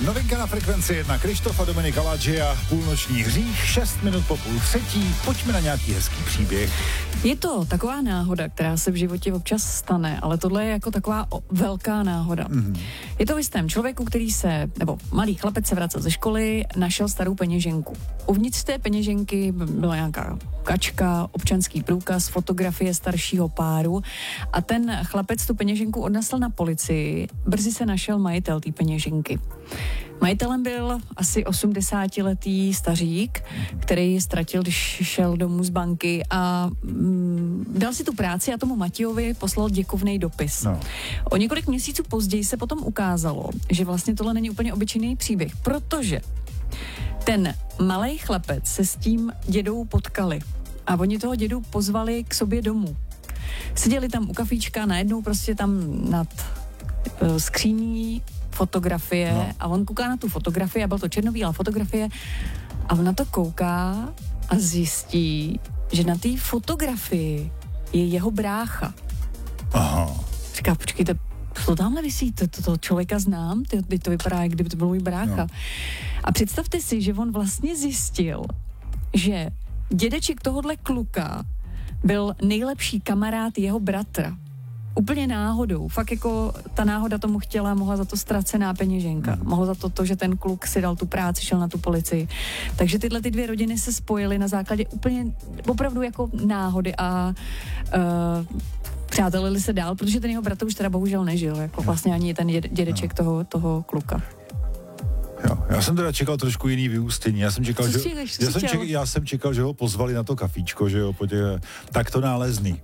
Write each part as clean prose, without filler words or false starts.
Novinka na Frekvenci 1. Krištof a Dominik Aladžia, Půlnoční hřích, 6 minut po 2:30. Pojďme na nějaký hezký příběh. Je to taková náhoda, která se v životě občas stane, ale tohle je jako taková velká náhoda. Mm-hmm. Je to v jistém člověku, nebo malý chlapec se vracel ze školy, našel starou peněženku. Uvnitř té peněženky byla nějaká kačka, občanský průkaz, fotografie staršího páru a ten chlapec tu peněženku odnesl na policii. Brzy se našel majitel té peněženky. Majitelem byl asi 80letý stařík, který ji ztratil, když šel domů z banky a dal si tu práci a tomu Matějovi poslal děkovný dopis. No. O několik měsíců později se potom ukázalo, že vlastně tohle není úplně obyčejný příběh, protože ten malej chlapec se s tím dědou potkali a oni toho dědu pozvali k sobě domů. Seděli tam u kafíčka, najednou prostě tam nad skříní fotografie a on kouká na tu fotografii a byla to černobílá fotografie a on na to kouká a zjistí, že na té fotografii je jeho brácha. Aha. Říká, počkejte, to tamhle visí, to člověka znám, to vypadá, jak kdyby to byl můj brácha. No. A představte si, že on vlastně zjistil, že dědeček tohodle kluka byl nejlepší kamarád jeho bratra. Úplně náhodou. Fakt jako ta náhoda tomu chtěla, mohla za to ztracená peněženka. Mohla za to, že ten kluk si dal tu práci, šel na tu policii. Takže tyhle ty dvě rodiny se spojily na základě úplně opravdu jako náhody a přátelili se dál, protože ten jeho bratr už teda bohužel nežil. Jako vlastně ani ten dědeček toho kluka. Jo, já jsem teda čekal trošku jiný vyústění. Já jsem čekal, že ho pozvali na to kafíčko, že jo, tak to nálezný.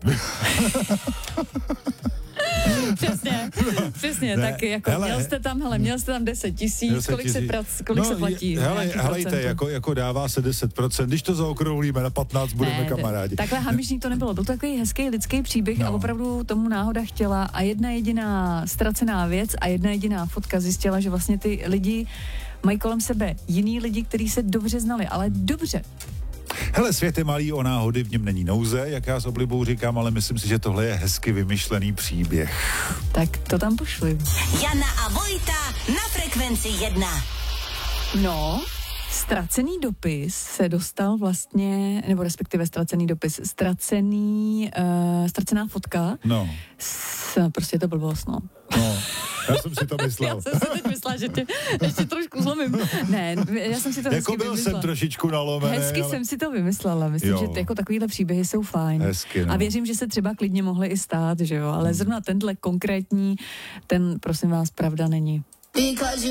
Přesně, ne, tak jako měl jste tam 10 000, kolik se platí? Helejte, jako dává se 10%, když to zaokrouhlíme na 15, budeme kamarádi. Takhle hamižný to nebylo, byl to takový hezký lidský příběh a opravdu tomu náhoda chtěla a jedna jediná ztracená věc a jedna jediná fotka zjistila, že vlastně ty lidi mají kolem sebe jiný lidi, kteří se dobře znali, ale dobře. Hele, svět je malý, o náhody v něm není nouze, jak já s oblibou říkám, ale myslím si, že tohle je hezky vymyšlený příběh. Tak to tam pošli. Jana a Vojta na Frekvenci 1. No, ztracený dopis se dostal vlastně, nebo respektive ztracený dopis, ztracená fotka. No. Prostě je to blbost, no. Já jsem si to myslel. Já jsem si teď myslela, že tě ještě trošku zlomím. Ne, já jsem si to jako byl jsem trošičku nalomený. Hezky jsem si to vymyslela. Myslím, že jako takovýhle příběhy jsou fajn. Hezky, no. A věřím, že se třeba klidně mohly i stát, že jo, ale zrovna tenhle konkrétní, ten, prosím vás, pravda není.